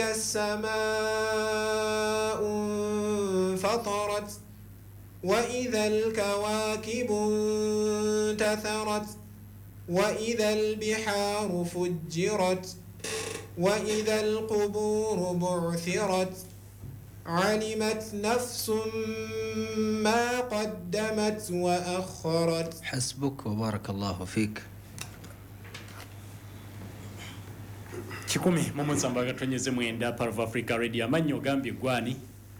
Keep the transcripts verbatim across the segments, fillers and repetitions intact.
وإذا السماء انفطرت وإذا الكواكب انتثرت وإذا البحار فجرت وإذا القبور بعثرت علمت نفس ما قدمت وأخرت. حسبك وبارك الله فيك. kikumi mu nsamba gatonyeze mwenda Parva Africa Radio. Amanyo gambye gwani?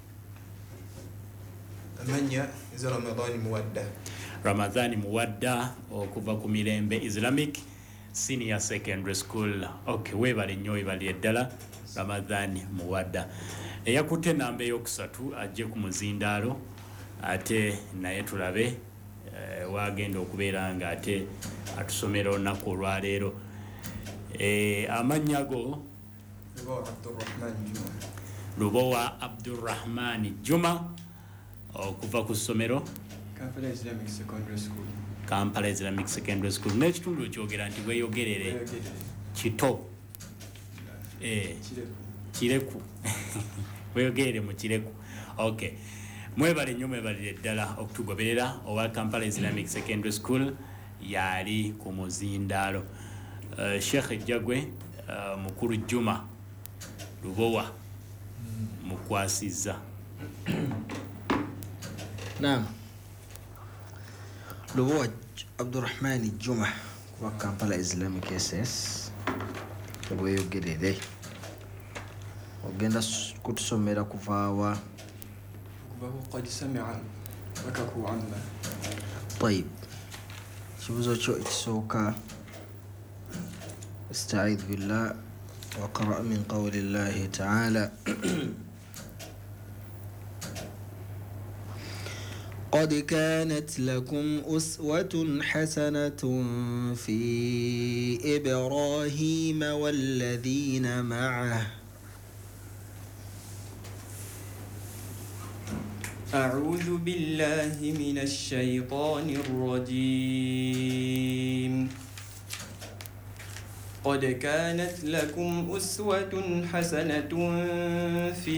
Amanya iza Ramadhani Muwadda. Ramadhani Muwadda okuva ku Mirembe Islamic Senior Secondary School. Okay, webale nnyo ebali eddala Ramadhani Muwadda. Eyakutte namba eyokusatu ajje ku muzindaalo ate naye tulabe e, wagenda okubeera nga ate atusomera olunaku olwaleero. E, amanyago Lubowa Abdurrahman Juma okuva ku ssomero Kampala Islamic Secondary School. Kampala Islamic Secondary School. N'ekitundu ekyogera nti weeyogerere kito eh kireku weeyogerere mu kireku. Okay, mwebale nnyo mwebalire ddala okutugoberera owa Kampala Islamic Secondary School yali ku muzindaalo. Uh, Sheikh Jagwe uh, Mukuru Juma Lubowa mukwasiza. Naam, Lubowa Abdurrahman Juma wa Kampala Islamic S S weeyogerere ogenda kutusomera kuvaawa kuva qad sami'a wakaku amma. طيب kibuzo kyo ekisooka استعيذ بالله وقرأ من قول الله تعالى قد كانت لكم أسوة حسنة في إبراهيم والذين معه. أعوذ بالله من الشيطان الرجيم. قد كانت لكم أسوة حسنة في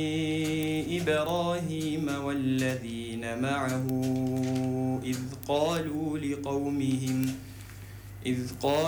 إبراهيم والذين معه إذ قالوا لقومهم إذ قالوا